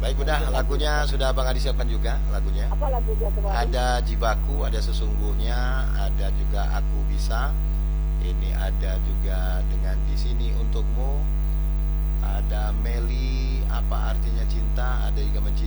Baik Bunda, lagunya sudah Bang Adi siapkan juga lagunya. Apa lagunya kemarin? Ada Jibaku, ada Sesungguhnya, ada juga Aku Bisa. Ini ada juga Dengan di Sini Untukmu. Ada Meli, Apa Artinya Cinta, ada juga Mencintai.